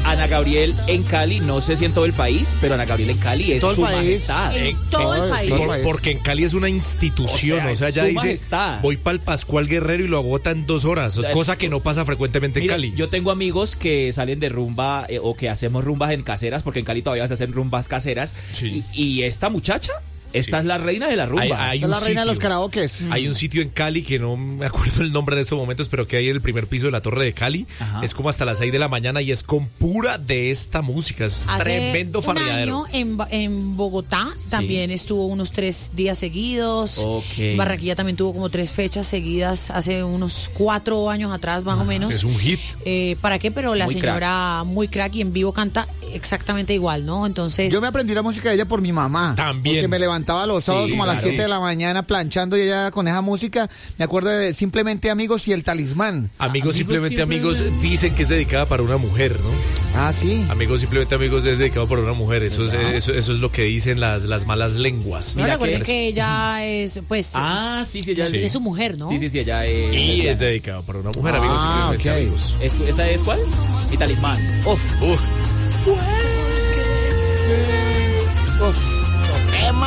Ana Gabriel en Cali, no sé si en todo el país, pero Ana Gabriel en Cali es su majestad. En todo el país. Porque en Cali es una institución, o sea ya dice, majestad. voy para el Pascual Guerrero y lo agota en 2 horas, cosa que no pasa frecuentemente en Mira, Cali. yo tengo amigos que salen de rumba o que hacemos rumbas en caseras, porque en Cali todavía se hacen rumbas caseras. Sí. Y esta muchacha, esta es la reina de la rumba. Hay Es la reina de los karaokes. Hay un sitio en Cali que no me acuerdo el nombre en estos momentos, pero que hay en el primer piso de la Torre de Cali. Ajá. Es como hasta las 6 de la mañana y es con pura de esta música. Es tremendo farreadero. Hace un año en Bogotá también estuvo unos 3 días seguidos. Okay. Barranquilla también tuvo como 3 fechas seguidas hace unos 4 años atrás más o menos. Es un hit. ¿Para qué? Pero la muy señora muy crack y en vivo canta exactamente igual, ¿no? Entonces... Yo me aprendí la música de ella por mi mamá. También. Porque me levantaba los sábados como a las 7 de la mañana planchando y ella con esa música. Me acuerdo de Simplemente Amigos y El Talismán. Amigos, simplemente amigos, dicen que es dedicada para una mujer, ¿no? Ah, sí. Amigos, simplemente amigos es dedicado para una mujer. Eso es lo que dicen las malas lenguas. No, recuerden que ella es, pues... sí, ella es su mujer, ¿no? Sí, ella es... Y es dedicado para una mujer, amigos, simplemente amigos. ¿Esta es cuál? Mi Talismán. Uf.